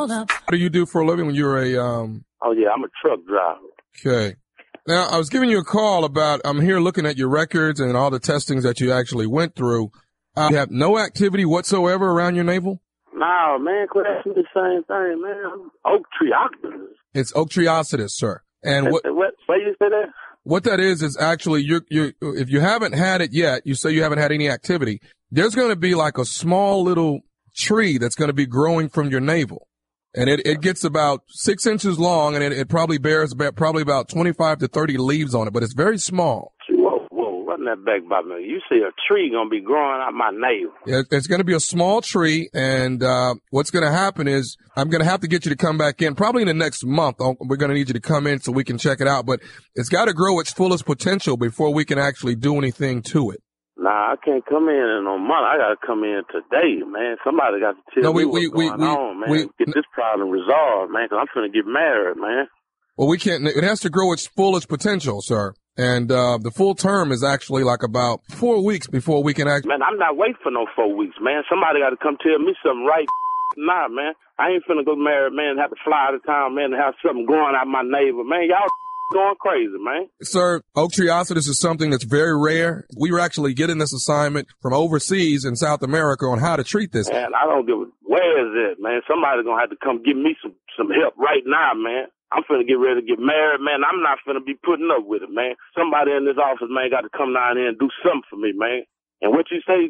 What do you do for a living when you're a, Oh, yeah, I'm a truck driver. Okay. Now, I was giving you a call about, I'm here looking at your records and all the testings that you actually went through. You have no activity whatsoever around your navel? No, man, quit asking me the same thing, man. I'm oak trioxidus. It's oak trioxidus, sir. And what you say that? What that is actually, if you haven't had it yet, you say you haven't had any activity, there's going to be like a small little tree that's going to be growing from your navel. And it gets about 6 inches long, and it probably bears about 25 to 30 leaves on it, but it's very small. Whoa, run that back by me. You see a tree going to be growing out my navel. Yeah, it's going to be a small tree, and what's going to happen is I'm going to have to get you to come back in probably in the next month. We're going to need you to come in so we can check it out, but it's got to grow its fullest potential before we can actually do anything to it. Nah, I can't come in a month. I got to come in today, man. Somebody got to tell me what's going on, man. Get this problem resolved, man, because I'm finna get married, man. Well, we can't. It has to grow its fullest potential, sir. And the full term is actually like about 4 weeks before we can actually. Man, I'm not waiting for no 4 weeks, man. Somebody got to come tell me something right. Nah, man. I ain't finna go married, man, and have to fly out of town, man, and have something growing out my navel, man. Y'all going crazy, man. Sir, oak trioxidus is something that's very rare. We were actually getting this assignment from overseas in South America on how to treat this. Man, I don't give a, where is it, man? Somebody's gonna have to come give me some help right now, man. I'm finna get ready to get married, man. I'm not finna be putting up with it, man. Somebody in this office, man, got to come down here and do something for me, man. And what you say,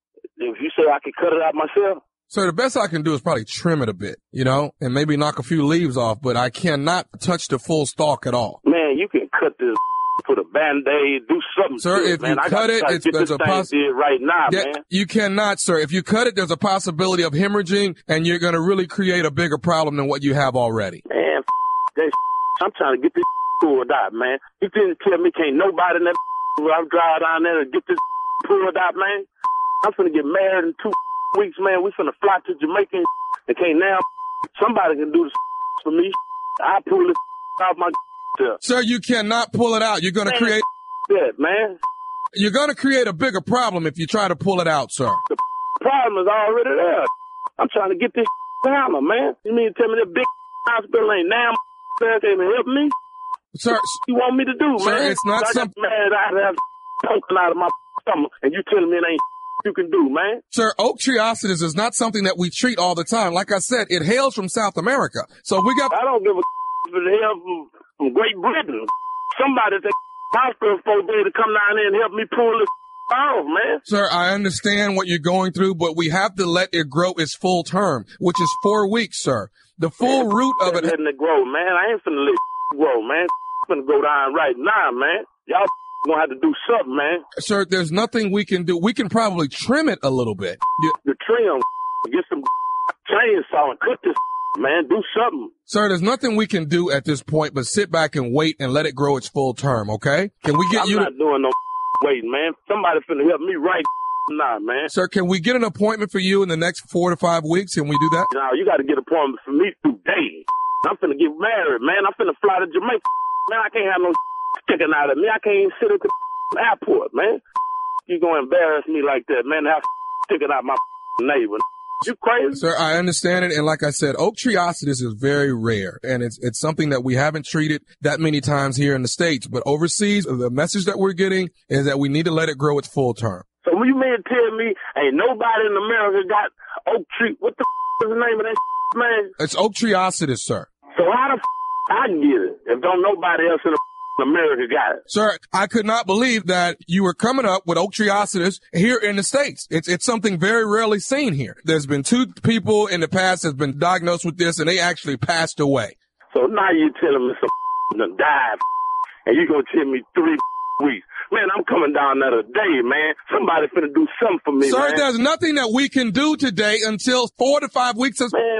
if you say I can cut it out myself? Sir, the best I can do is probably trim it a bit, and maybe knock a few leaves off, but I cannot touch the full stalk at all. Man, you can cut this, put a Band-Aid, do something. Sir, if you cut it, there's a possibility right now, man. You cannot, sir. If you cut it, there's a possibility of hemorrhaging, and you're going to really create a bigger problem than what you have already. Man, that I'm trying to get this pulled out, man. You didn't tell me can't nobody in that where I'm driving down there to get this pulled out, man. I'm finna get married in 2 weeks, man. We finna fly to Jamaica and can't now. Somebody can do this for me. I pull this out my. Sir, you cannot pull it out. You're going to create. That, man. You're going to create a bigger problem if you try to pull it out, sir. The problem is already there. I'm trying to get this down, man. You mean to tell me that big hospital ain't now can't even help me? Sir, what you want me to do, sir, man? It's not something. Man, I have pumping out of my stomach, and you telling me it ain't you can do, man. Sir, oak trioxidus is not something that we treat all the time. Like I said, it hails from South America. So we got. I don't give a for the help from Great Britain. Somebody at the hospital folks there to come down there and help me pull this off, man. Sir, I understand what you're going through, but we have to let it grow its full term, which is 4 weeks, sir. The full root of it. Letting it grow, man. I ain't finna let it grow, man. I'm finna go down right now, man. Y'all gonna have to do something, man. Sir, there's nothing we can do. We can probably trim it a little bit. The trim, get some chainsaw and cut this, man. Do something. Sir, there's nothing we can do at this point but sit back and wait and let it grow its full term, okay? Can we get I'm not doing no waiting, man. Somebody finna help me right now, man. Sir, can we get an appointment for you in the next 4 to 5 weeks? Can we do that? No, you got to get an appointment for me today. I'm finna get married, man. I'm finna fly to Jamaica. Man, I can't have no sticking out of me. I can't even sit at the airport, man. You gonna embarrass me like that, man, have sticking out my neighbor. You crazy? Sir, I understand it. And like I said, oak trioxidus is very rare. And it's something that we haven't treated that many times here in the States. But overseas, the message that we're getting is that we need to let it grow its full term. So when you mean tell me ain't nobody in America got oak tree? What the is the name of that man? It's oak trioxidus, sir. So how the I can get it if don't nobody else in America got it? Sir, I could not believe that you were coming up with oak trioxidus here in the States. It's something very rarely seen here. There's been 2 people in the past that's been diagnosed with this, and they actually passed away. So now you're telling me some done died, and you gonna tell me 3 weeks. Man, I'm coming down there today, man. Somebody finna do something for me, Sir, man. There's nothing that we can do today until 4 to 5 weeks. Man,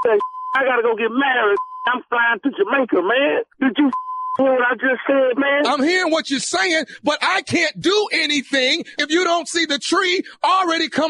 I gotta go get married. I'm flying to Jamaica, man. Did you hear what I just said, man? I'm hearing what you're saying, but I can't do anything if you don't see the tree already coming.